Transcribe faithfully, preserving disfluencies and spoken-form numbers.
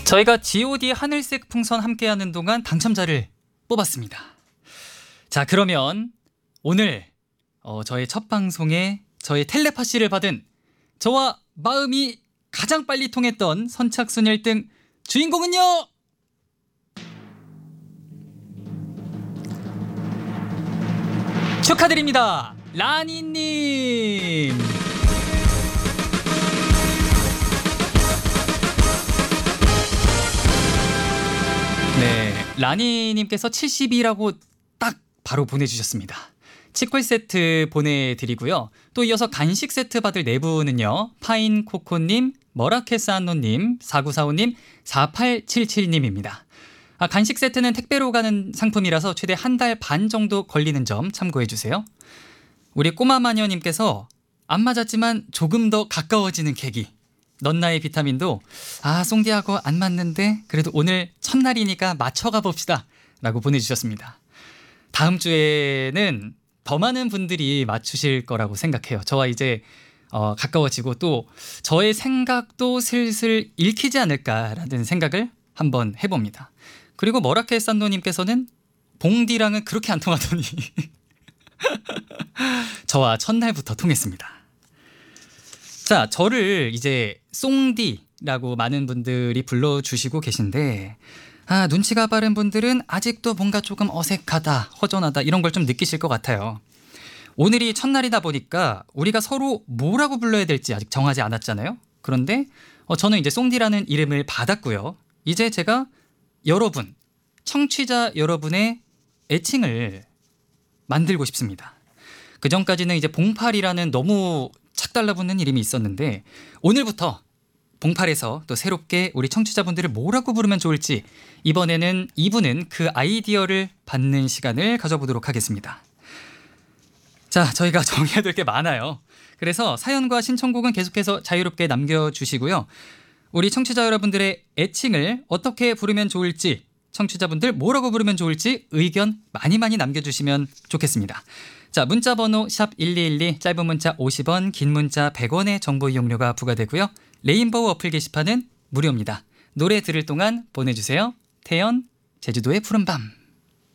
저희가 지오디 하늘색 풍선 함께하는 동안 당첨자를 뽑았습니다. 자, 그러면 오늘 어, 저의 첫 방송에 저의 텔레파시를 받은 저와 마음이 가장 빨리 통했던 선착순 일 등 주인공은요, 축하드립니다. 라니님. 네, 라니님께서 칠십이라고 딱 바로 보내주셨습니다. 치콜 세트 보내드리고요. 또 이어서 간식 세트 받을 네 분은요, 파인코코님, 머라케스안노님, 사구사오님, 사팔칠칠님입니다. 아, 간식 세트는 택배로 가는 상품이라서 최대 한 달 반 정도 걸리는 점 참고해주세요. 우리 꼬마마녀님께서 안 맞았지만 조금 더 가까워지는 계기, 넌나의 비타민도 아 송디하고 안 맞는데 그래도 오늘 첫날이니까 맞춰가 봅시다 라고 보내주셨습니다. 다음 주에는 더 많은 분들이 맞추실 거라고 생각해요. 저와 이제 어, 가까워지고 또 저의 생각도 슬슬 읽히지 않을까라는 생각을 한번 해봅니다. 그리고 머라케 산노님께서는 봉디랑은 그렇게 안 통하더니 저와 첫날부터 통했습니다. 자, 저를 이제 송디라고 많은 분들이 불러주시고 계신데, 아, 눈치가 빠른 분들은 아직도 뭔가 조금 어색하다, 허전하다 이런 걸 좀 느끼실 것 같아요. 오늘이 첫날이다 보니까 우리가 서로 뭐라고 불러야 될지 아직 정하지 않았잖아요. 그런데 어, 저는 이제 송디라는 이름을 받았고요. 이제 제가 여러분, 청취자 여러분의 애칭을 만들고 싶습니다. 그 전까지는 이제 봉팔이라는 너무 착 달라붙는 이름이 있었는데, 오늘부터 봉팔에서 또 새롭게 우리 청취자분들을 뭐라고 부르면 좋을지 이번에는 이분은 그 아이디어를 받는 시간을 가져보도록 하겠습니다. 자, 저희가 정해야 될 게 많아요. 그래서 사연과 신청곡은 계속해서 자유롭게 남겨주시고요. 우리 청취자 여러분들의 애칭을 어떻게 부르면 좋을지, 청취자분들 뭐라고 부르면 좋을지 의견 많이 많이 남겨주시면 좋겠습니다. 자, 문자 번호 샵 일이일이, 짧은 문자 오십 원, 긴 문자 백 원의 정보 이용료가 부과되고요. 레인보우 어플 게시판은 무료입니다. 노래 들을 동안 보내주세요. 태연, 제주도의 푸른밤.